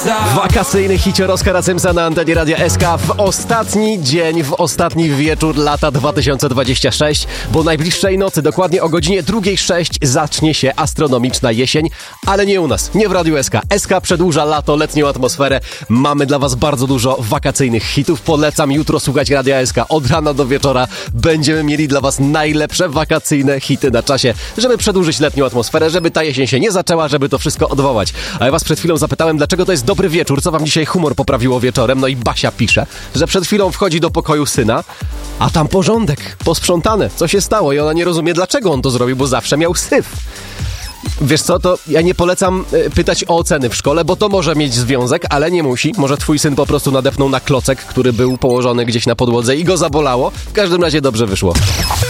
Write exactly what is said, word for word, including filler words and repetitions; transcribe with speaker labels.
Speaker 1: Wakacyjny hicior Oskara Symsa na antenie Radia S K w ostatni dzień, w ostatni wieczór lata dwa tysiące dwudziestego szóstego, bo najbliższej nocy, dokładnie o godzinie drugiej sześć zacznie się astronomiczna jesień, ale nie u nas, nie w Radiu S K. S K przedłuża lato, letnią atmosferę. Mamy dla was bardzo dużo wakacyjnych hitów. Polecam jutro słuchać Radia S K od rana do wieczora. Będziemy mieli dla was najlepsze wakacyjne hity na czasie, żeby przedłużyć letnią atmosferę, żeby ta jesień się nie zaczęła, żeby to wszystko odwołać. A ja was przed chwilą zapytałem, dlaczego to jest dobry wieczór, co wam dzisiaj humor poprawiło wieczorem. No i Basia pisze, że przed chwilą wchodzi do pokoju syna, a tam porządek, posprzątane. Co się stało? I ona nie rozumie, dlaczego on to zrobił, bo zawsze miał syf. Wiesz co, to ja nie polecam y, pytać o oceny w szkole, bo to może mieć związek, ale nie musi. Może twój syn po prostu nadepnął na klocek, który był położony gdzieś na podłodze i go zabolało. W każdym razie dobrze wyszło.